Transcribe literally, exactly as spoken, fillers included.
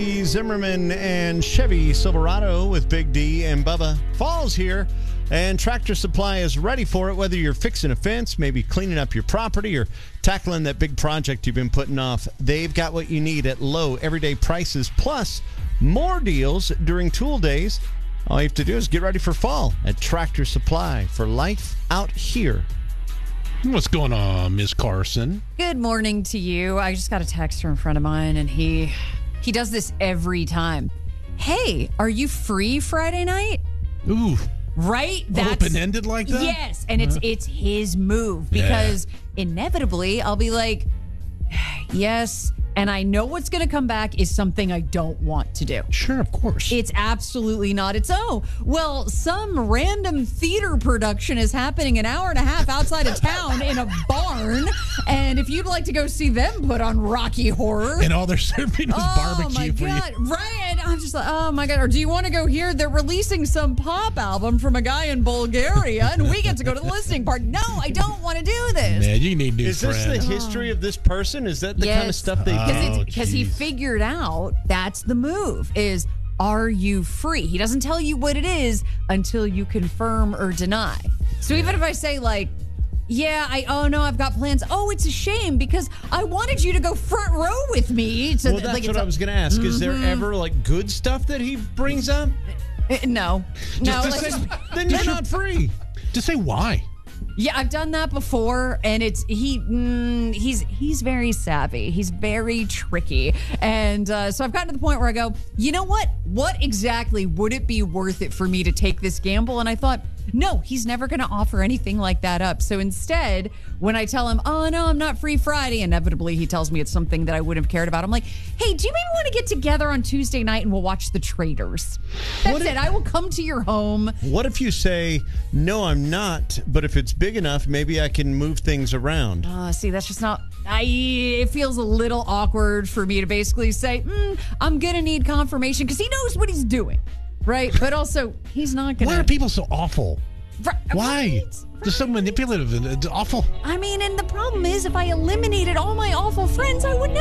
Tracy Zimmerman and Chevy Silverado with Big D and Bubba. Fall's here, and Tractor Supply is ready for it, whether you're fixing a fence, maybe cleaning up your property, or tackling that big project you've been putting off. They've got what you need at low, everyday prices, plus more deals during tool days. All you have to do is get ready for fall at Tractor Supply for life out here. What's going on, Miss Carson? Good morning to you. I just got a text from a friend of mine, and he he does this every time. Hey, are you free Friday night? Ooh. Right? That's open-ended like that? Yes, and it's Uh-huh. it's his move because yeah. inevitably I'll be like, yes, and I know what's going to come back is something I don't want to do. Sure, of course. It's absolutely not. It's, oh, well, some random theater production is happening an hour and a half outside of town in a barn, and if you'd like to go see them put on Rocky Horror. And all they're serving is oh, barbecue for God. you. Right, and I'm just like, oh, my God. Or do you want to go here? They're releasing some pop album from a guy in Bulgaria, and we get to go to the listening party. No, I don't want to do this. Man, you need new Is friends. this the history of this person? Is that the Yes. kind of stuff they Uh, do? Because Oh, he geez. figured out that's the move is, are you free? He doesn't tell you what it is until you confirm or deny. So even if I say like, yeah, I oh no, I've got plans. Oh, it's a shame because I wanted you to go front row with me. To, Well, that's like, what it's I a- was going to ask. Is there ever like good stuff that he brings up? Uh, no, no. Just let's say- just- then you're not free. Just say why. Yeah, I've done that before, and it's he. Mm, he's he's very savvy. He's very tricky, and uh, so I've gotten to the point where I go, you know what? What exactly would it be worth it for me to take this gamble? And I thought, no, he's never going to offer anything like that up. So instead, when I tell him, oh no, I'm not free Friday, inevitably he tells me it's something that I wouldn't have cared about. I'm like, hey, do you maybe want to get together on Tuesday night and we'll watch The Traitors? That's What it. if- I will come to your home. What if you say, no, I'm not, but if it's big enough, maybe I can move things around? Uh, see, that's just not. I. It feels a little awkward for me to basically say, mm, "I'm gonna need confirmation" because he knows what he's doing, right? But also, he's not gonna. Why are people so awful? Right, Why? right. They're so manipulative and it's awful. I mean, and the problem is, if I eliminated all my awful friends, I would never.